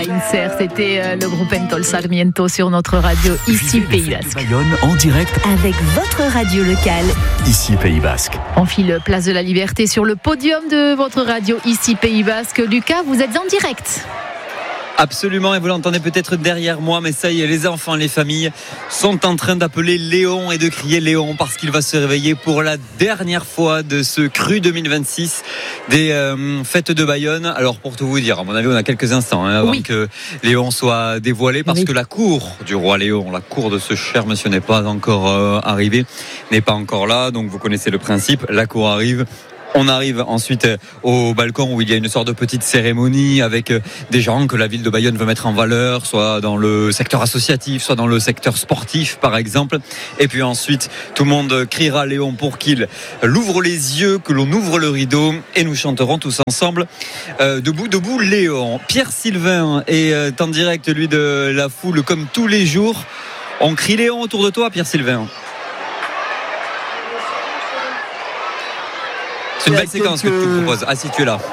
Inser, c'était le groupe Entol Sarmiento sur notre radio ici Pays Basque. Bayonne en direct avec votre radio locale. Ici Pays Basque. On file place de la Liberté sur le podium de votre radio ici Pays Basque. Lucas, vous êtes en direct. Absolument, et vous l'entendez peut-être derrière moi, mais ça y est, les enfants, les familles sont en train d'appeler Léon et de crier Léon parce qu'il va se réveiller pour la dernière fois de ce cru 2026 des fêtes de Bayonne. Alors pour tout vous dire, à mon avis on a quelques instants avant que Léon soit dévoilé, parce que la cour du roi Léon, la cour de ce cher monsieur n'est pas encore arrivée, n'est pas encore là, donc vous connaissez le principe, la cour arrive. On arrive ensuite au balcon où il y a une sorte de petite cérémonie avec des gens que la ville de Bayonne veut mettre en valeur, soit dans le secteur associatif, soit dans le secteur sportif par exemple. Et puis ensuite, tout le monde criera Léon pour qu'il ouvre les yeux, que l'on ouvre le rideau, et nous chanterons tous ensemble Debout, debout Léon. Pierre Sylvain est en direct, lui, de la foule comme tous les jours. On crie Léon autour de toi, Pierre Sylvain. C'est une belle séquence que tu proposes. Ah, si tu es là.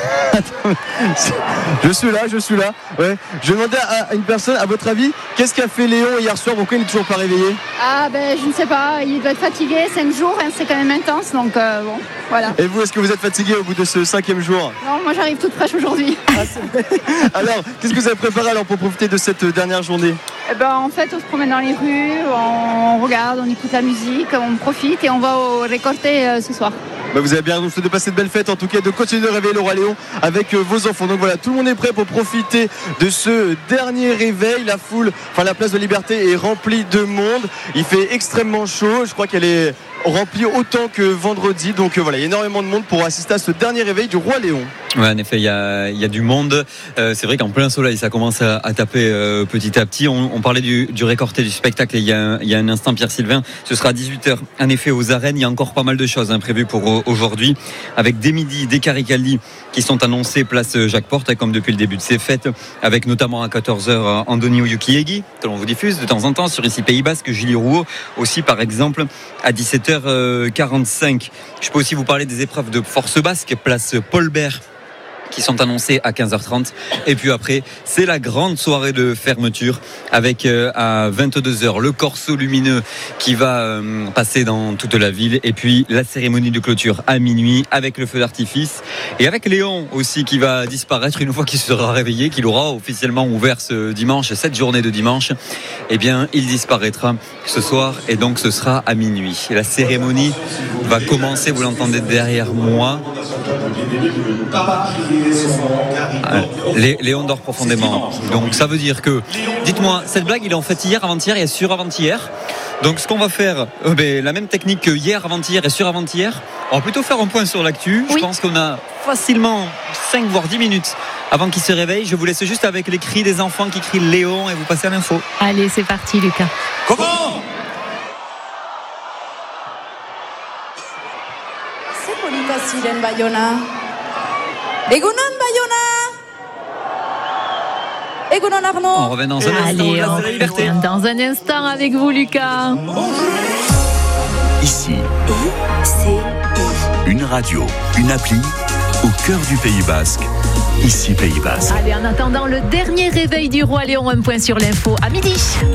Je suis là. Ouais. Je demandais à une personne, à votre avis, qu'est-ce qu'a fait Léon hier soir? Pourquoi il n'est toujours pas réveillé? Je ne sais pas. Il doit être fatigué. 5 jours, c'est quand même intense. Donc voilà. Et vous, est-ce que vous êtes fatigué au bout de ce 5e jour? Non, moi j'arrive toute fraîche aujourd'hui. Alors, qu'est-ce que vous avez préparé alors pour profiter de cette dernière journée? En fait, on se promène dans les rues, on regarde, on écoute la musique, on profite et on va au récolter ce soir. Vous avez bien raison de passer de belles fêtes, en tout cas de continuer de réveiller le roi Léon avec vos enfants. Donc voilà, tout le monde est prêt pour profiter de ce dernier réveil. La foule, la place de Liberté est remplie de monde. Il fait extrêmement chaud. Je crois qu'elle est remplie autant que vendredi. Donc voilà, il y a énormément de monde pour assister à ce dernier réveil du roi Léon. Ouais, en effet, il y a du monde. C'est vrai qu'en plein soleil, ça commence à taper petit à petit. On parlait du récorté du spectacle il y a un instant, Pierre Sylvain. Ce sera à 18h. En effet, aux arènes, il y a encore pas mal de choses prévues pour aujourd'hui, avec dès midi des Caricaldi qui sont annoncés place Jacques Porte, comme depuis le début de ces fêtes, avec notamment à 14h Andoni Oyukiegi, que l'on vous diffuse de temps en temps sur ici Pays Basque, Julie Rouault aussi par exemple à 17h45. Je peux aussi vous parler des épreuves de force basque, place Paul Bert, qui sont annoncés à 15h30. Et puis après, c'est la grande soirée de fermeture avec à 22h le corso lumineux qui va passer dans toute la ville, et puis la cérémonie de clôture à minuit avec le feu d'artifice, et avec Léon aussi qui va disparaître une fois qu'il sera réveillé, qu'il aura officiellement ouvert ce dimanche, cette journée de dimanche. Eh bien, il disparaîtra ce soir, et donc ce sera à minuit. Et la cérémonie va commencer, vous l'entendez derrière moi. Léon dort profondément. Donc ça veut dire que, dites-moi, cette blague il est en fait hier, avant-hier et sur avant-hier. Donc ce qu'on va faire, la même technique que hier, avant-hier et sur avant-hier. On va plutôt faire un point sur l'actu. Je pense qu'on a facilement 5 voire 10 minutes avant qu'il se réveille. Je vous laisse juste avec les cris des enfants qui crient Léon, et vous passez à l'info. Allez, c'est parti Lucas. Comment? C'est bonita siren Bayona. Egunon Bayona. Egunon Arnaud. On revient dans un instant. Allez, on revient dans un instant avec vous Lucas. Ici, une radio, une appli au cœur du Pays Basque. Ici Pays Basque. Allez, en attendant le dernier réveil du roi Léon, un point sur l'info à midi.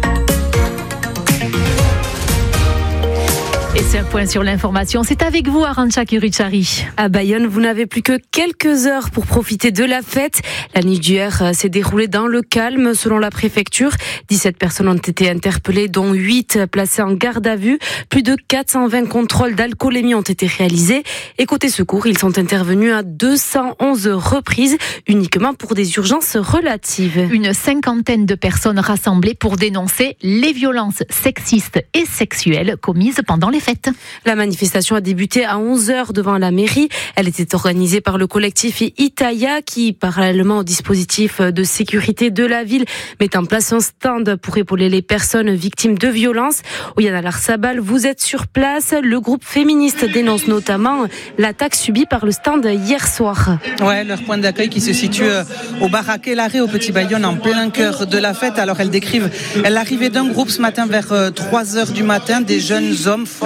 Et c'est un point sur l'information. C'est avec vous, Arantxa Kuruchari. À Bayonne, vous n'avez plus que quelques heures pour profiter de la fête. La nuit d'hier s'est déroulée dans le calme, selon la préfecture. 17 personnes ont été interpellées, dont 8 placées en garde à vue. Plus de 420 contrôles d'alcoolémie ont été réalisés. Et côté secours, ils sont intervenus à 211 reprises, uniquement pour des urgences relatives. Une 50aine de personnes rassemblées pour dénoncer les violences sexistes et sexuelles commises pendant les fêtes. La manifestation a débuté à 11h devant la mairie. Elle était organisée par le collectif Itaya qui, parallèlement au dispositif de sécurité de la ville, met en place un stand pour épauler les personnes victimes de violences. Oyana Larsabal, vous êtes sur place. Le groupe féministe dénonce notamment l'attaque subie par le stand hier soir. Ouais, leur point d'accueil qui se situe au bar à Kellaré, au Petit Bayonne, en plein cœur de la fête. Alors elles décrivent l'arrivée d'un groupe ce matin vers 3h du matin, des jeunes hommes forts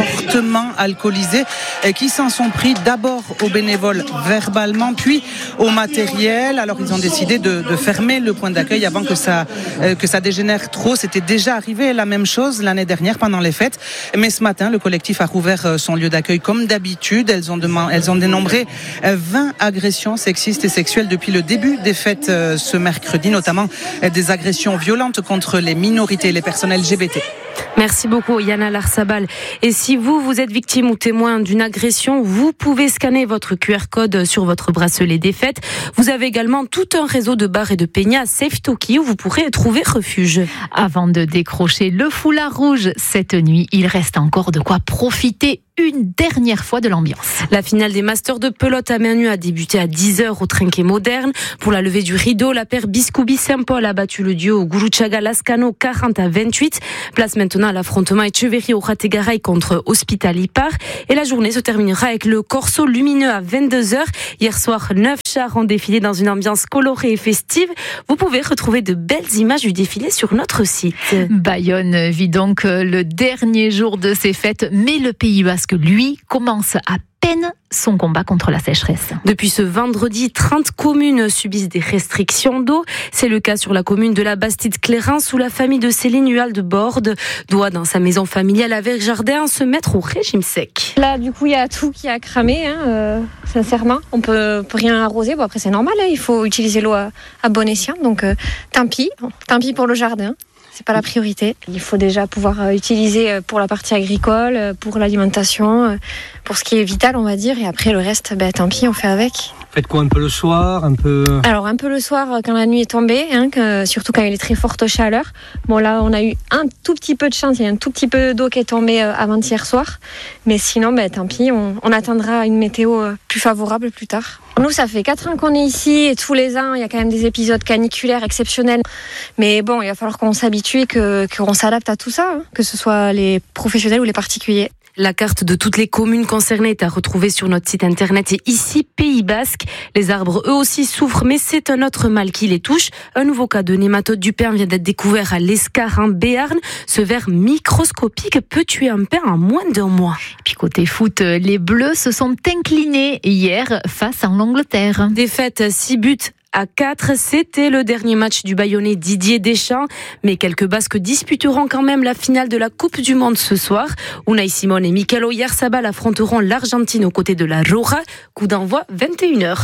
fortement alcoolisés qui s'en sont pris d'abord aux bénévoles verbalement, puis au matériel. Alors ils ont décidé de fermer le point d'accueil avant que ça dégénère trop. C'était déjà arrivé la même chose l'année dernière pendant les fêtes. Mais ce matin, le collectif a rouvert son lieu d'accueil comme d'habitude. Elles ont dénombré 20 agressions sexistes et sexuelles depuis le début des fêtes ce mercredi, notamment des agressions violentes contre les minorités et les personnes LGBT. Merci beaucoup Yana Larsabal. Et si vous êtes victime ou témoin d'une agression, vous pouvez scanner votre QR code sur votre bracelet des fêtes. Vous avez également tout un réseau de bars et de peñas Safe Toki où vous pourrez trouver refuge. Avant de décrocher le foulard rouge cette nuit, il reste encore de quoi profiter une dernière fois de l'ambiance. La finale des Masters de pelote à main nue a débuté à 10h au Trinquet Moderne. Pour la levée du rideau, la paire Biscoubi-Saint-Paul a battu le duo Guruchaga-Lascano 40-28. Place maintenant à l'affrontement Etcheverry-Orategaray contre Hospital-Ipar. Et la journée se terminera avec le Corso lumineux à 22h. Hier soir, 9 chars ont défilé dans une ambiance colorée et festive. Vous pouvez retrouver de belles images du défilé sur notre site. Bayonne vit donc le dernier jour de ses fêtes, mais le Pays Basque, lui, commence à peine son combat contre la sécheresse. Depuis ce vendredi, 30 communes subissent des restrictions d'eau. C'est le cas sur la commune de la Bastide-Clérens où la famille de Céline Hual de Borde doit, dans sa maison familiale avec jardin, se mettre au régime sec. Là, du coup, il y a tout qui a cramé, sincèrement. On peut rien arroser. Bon, après, c'est normal, il faut utiliser l'eau à bon escient. Donc, tant pis pour le jardin. C'est pas la priorité. Il faut déjà pouvoir utiliser pour la partie agricole, pour l'alimentation, pour ce qui est vital, on va dire. Et après, le reste, tant pis, on fait avec. Faites quoi un peu le soir, Alors un peu le soir quand la nuit est tombée, surtout quand il est très forte chaleur. Bon là, on a eu un tout petit peu de chance, il y a un tout petit peu d'eau qui est tombée avant-hier soir. Mais sinon, tant pis, on attendra une météo plus favorable plus tard. Nous, ça fait 4 ans qu'on est ici et tous les ans, il y a quand même des épisodes caniculaires exceptionnels. Mais bon, il va falloir qu'on s'habitue et qu'on s'adapte à tout ça, que ce soit les professionnels ou les particuliers. La carte de toutes les communes concernées est à retrouver sur notre site internet et ici, Pays Basque. Les arbres, eux aussi, souffrent, mais c'est un autre mal qui les touche. Un nouveau cas de nématode du pin vient d'être découvert à l'Escar en Béarn. Ce ver microscopique peut tuer un pin en moins d'1 mois. Et puis côté foot, les Bleus se sont inclinés hier face à l'Angleterre. Défaite 6-4. C'était le dernier match du Bayonnais Didier Deschamps. Mais quelques Basques disputeront quand même la finale de la Coupe du Monde ce soir. Unai Simon et Mikel Oyarzabal affronteront l'Argentine aux côtés de la Roja. Coup d'envoi 21h.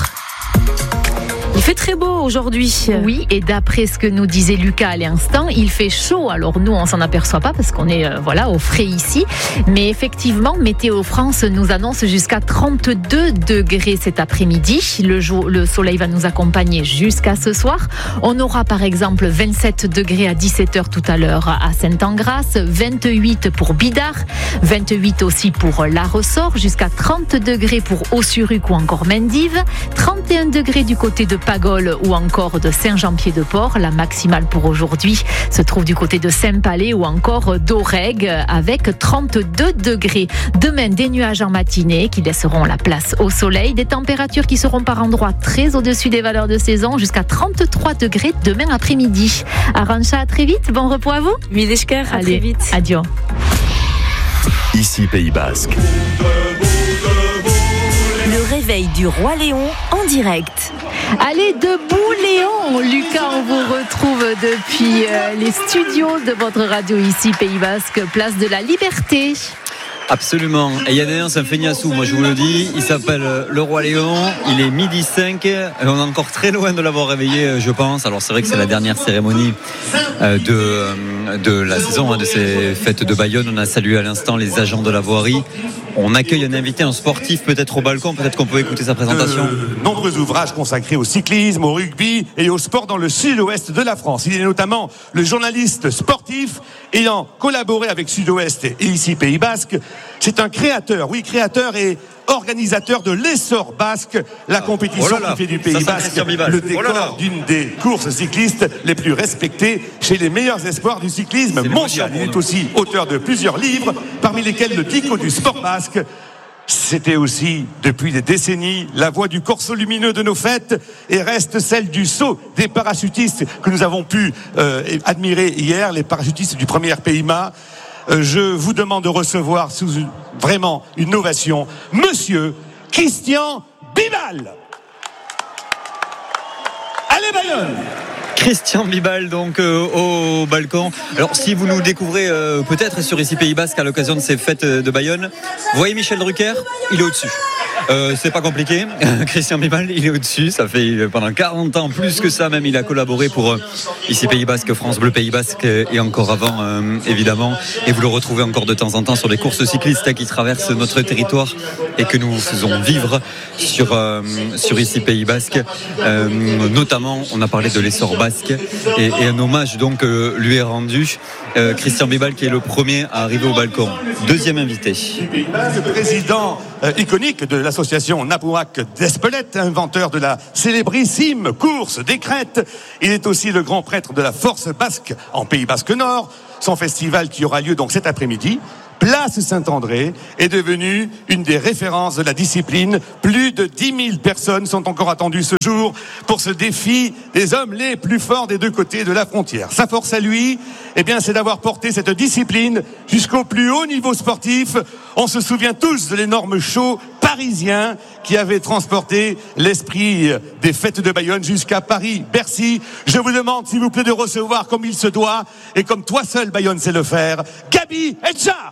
Il fait très beau aujourd'hui. Oui, et d'après ce que nous disait Lucas à l'instant, il fait chaud. Alors nous, on s'en aperçoit pas parce qu'on est au frais ici. Mais effectivement, Météo France nous annonce jusqu'à 32 degrés cet après-midi. Le soleil va nous accompagner jusqu'à ce soir. On aura par exemple 27 degrés à 17h tout à l'heure à Saint-Engrâce, 28 pour Bidart, 28 aussi pour La Ressort, jusqu'à 30 degrés pour Ossuruc ou encore Mendive, 31 degrés du côté de Pagole ou encore de Saint-Jean-Pied-de-Port. La maximale pour aujourd'hui se trouve du côté de Saint-Palais ou encore d'Aurègue avec 32 degrés. Demain, des nuages en matinée qui laisseront la place au soleil. Des températures qui seront par endroits très au-dessus des valeurs de saison, jusqu'à 33 degrés demain après-midi. Arantxa, à très vite. Bon repos à vous. Mileshker, à très vite. Adieu. Ici Pays Basque. Le réveil du Roi Léon en direct. Allez, debout Léon. Lucas, on vous retrouve depuis les studios de votre radio ici, Pays Basque, place de la Liberté. Absolument. Et il y a d'ailleurs un feignassou, moi je vous le dis, il s'appelle le Roi Léon, il est 12h05 et on est encore très loin de l'avoir réveillé, je pense. Alors c'est vrai que c'est la dernière cérémonie de la saison, de ces fêtes de Bayonne. On a salué à l'instant les agents de la voirie. On accueille un invité, un sportif, peut-être au balcon, peut-être qu'on peut écouter sa présentation. Nombreux ouvrages consacrés au cyclisme, au rugby et au sport dans le sud-ouest de la France. Il est notamment le journaliste sportif ayant collaboré avec Sud-Ouest et ici Pays Basque. C'est un créateur et organisateur de l'Essor Basque, la compétition qui fait du Pays Basque le décor d'une des courses cyclistes les plus respectées chez les meilleurs espoirs du cyclisme mondial. Il est aussi auteur de plusieurs livres, parmi lesquels le Dico du sport basque. C'était aussi, depuis des décennies, la voix du corso lumineux de nos fêtes et reste celle du saut des parachutistes que nous avons pu admirer hier, les parachutistes du premier PIMA. je vous demande de recevoir sous vraiment une ovation Monsieur Christian Bibal. Allez Bayonne! Christian Bibal donc au balcon. Alors si vous nous découvrez peut-être sur ici Pays Basque à l'occasion de ces fêtes de Bayonne, vous voyez Michel Drucker, il est au-dessus. C'est pas compliqué. Christian Bibal, il est au-dessus. Ça fait pendant 40 ans, plus que ça même, il a collaboré pour ici Pays Basque, France Bleu Pays Basque et encore avant évidemment. Et vous le retrouvez encore de temps en temps sur les courses cyclistes qui traversent notre territoire et que nous faisons vivre sur ici Pays Basque. Notamment, on a parlé de l'essor basque et un hommage donc lui est rendu. Christian Bibal qui est le premier à arriver au balcon. Deuxième invité. Le président iconique de l'association Napouac d'Espelette, inventeur de la célébrissime course des crêtes. Il est aussi le grand prêtre de la Force Basque en Pays Basque Nord. Son festival qui aura lieu donc cet après-midi, Place Saint-André, est devenue une des références de la discipline. Plus de 10 000 personnes sont encore attendues ce jour pour ce défi des hommes les plus forts des deux côtés de la frontière. Sa force à lui, c'est d'avoir porté cette discipline jusqu'au plus haut niveau sportif. On se souvient tous de l'énorme show parisien qui avait transporté l'esprit des fêtes de Bayonne jusqu'à Paris, Bercy. Je vous demande, s'il vous plaît, de recevoir comme il se doit et comme toi seul, Bayonne, sait le faire, Gabi Etchart.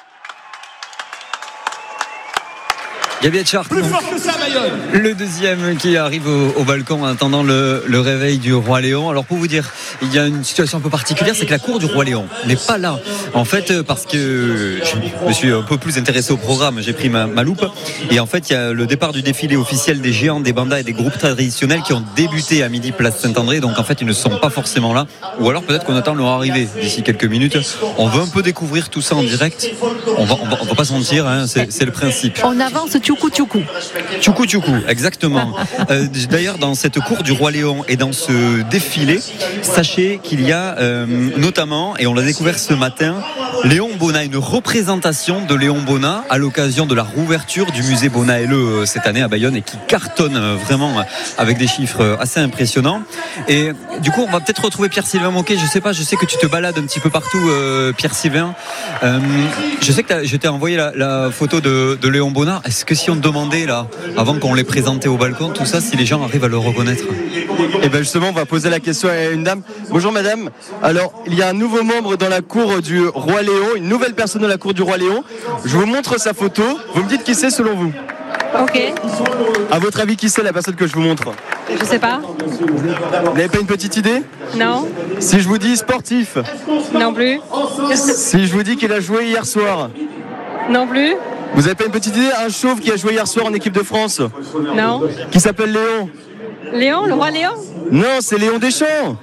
Gabi Etchart, plus fort que ça, Bayonne. Le deuxième qui arrive au balcon en attendant le réveil du Roi Léon. Alors pour vous dire, il y a une situation un peu particulière, c'est que la cour du Roi Léon n'est pas là. En fait, parce que je me suis un peu plus intéressé au programme, j'ai pris ma loupe. Et en fait, il y a le départ du défilé officiel des géants, des bandas et des groupes traditionnels qui ont débuté à midi place Saint-André. Donc en fait, ils ne sont pas forcément là. Ou alors peut-être qu'on attend leur arrivée d'ici quelques minutes. On veut un peu découvrir tout ça en direct. On va pas se mentir, c'est le principe. On avance tchoukou, exactement. D'ailleurs, dans cette cour du Roi Léon et dans ce défilé, sachez qu'il y a notamment, et on l'a découvert ce matin, Léon Bonnat, une représentation de Léon Bonnat à l'occasion de la rouverture du musée Bonnat-Helleux cette année à Bayonne et qui cartonne vraiment avec des chiffres assez impressionnants. Et du coup, on va peut-être retrouver Pierre-Sylvain Moquet. Je sais que tu te balades un petit peu partout, Pierre-Sylvain. Je sais que je t'ai envoyé la photo de Léon Bonnat. Est-ce que si on te demandait là, avant qu'on les présentait au balcon, tout ça, si les gens arrivent à le reconnaître? Et bien justement, on va poser la question à une dame. Bonjour madame. Alors, il y a un nouveau membre dans la cour du Roi Léon, une nouvelle personne dans la cour du Roi Léon. Je vous montre sa photo. Vous me dites qui c'est selon vous? Ok. À votre avis, qui c'est la personne que je vous montre? Je sais pas. Vous n'avez pas une petite idée? Non. Si je vous dis sportif? Non plus. Si je vous dis qu'il a joué hier soir? Non plus. Vous n'avez pas une petite idée? Un chauve qui a joué hier soir en équipe de France? Non. Qui s'appelle Léon? Léon, le Roi Léon? Non, c'est Léon Deschamps.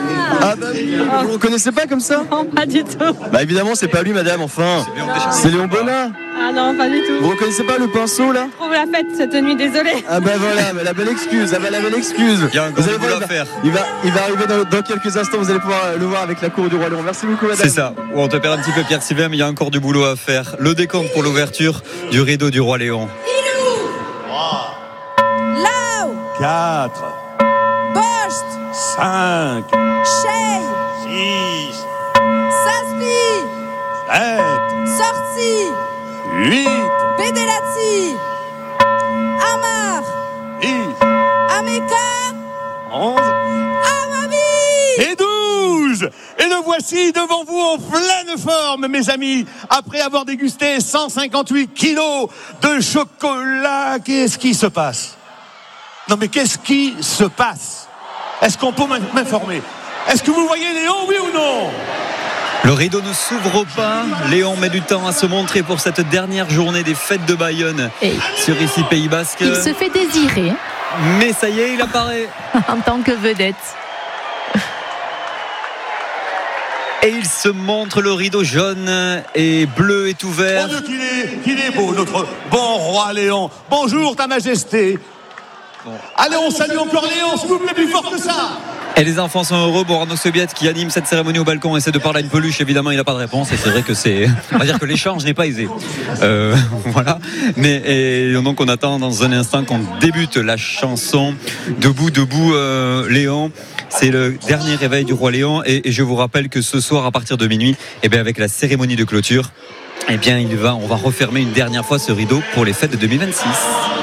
Vous ne reconnaissez pas comme ça? Non, pas du tout. Bah évidemment, c'est pas lui madame, enfin. C'est Léon Bonnat. Ah non, pas du tout. Vous reconnaissez pas le pinceau là? Je trouve la fête cette nuit, désolé. Ah bah voilà, mais la belle excuse, Il y a un gros boulot à faire. Il va arriver dans quelques instants, vous allez pouvoir le voir avec la cour du Roi Léon. Merci beaucoup madame. C'est ça, on te perd un petit peu Pierre-Sylvain, mais il y a encore du boulot à faire. Le décompte pour l'ouverture du rideau du Roi Léon. 4 Bost 5 Shey 6 Saspi 7 Sorti 8 Bedelati Amar 10 Ameka 11 Amavi et 12. Et le voici devant vous en pleine forme, mes amis, après avoir dégusté 158 kilos de chocolat. Qu'est-ce qui se passe? Non mais qu'est-ce qui se passe? Est-ce qu'on peut m'informer? Est-ce que vous voyez Léon, oui ou non? Le rideau ne s'ouvre pas. Léon met du temps à se montrer pour cette dernière journée des fêtes de Bayonne sur ici Pays Basque. Il se fait désirer. Mais ça y est, il apparaît. En tant que vedette. Et il se montre, le rideau jaune et bleu est ouvert. Oh Dieu, qu'il est beau, notre bon roi Léon. Bonjour, ta majesté. Bon. Allez, on salue encore Léon, s'il vous plaît, plus fort que ça. Et les enfants sont heureux. Bon, Arnaud Sobiette qui anime cette cérémonie au balcon essaie de parler à une peluche. Évidemment, il n'a pas de réponse. Et c'est vrai que on va dire que l'échange n'est pas aisé. Voilà. Et donc, on attend dans un instant qu'on débute la chanson Debout, debout, Léon. C'est le dernier réveil du Roi Léon et je vous rappelle que ce soir à partir de minuit, avec la cérémonie de clôture, on va refermer une dernière fois ce rideau pour les fêtes de 2026.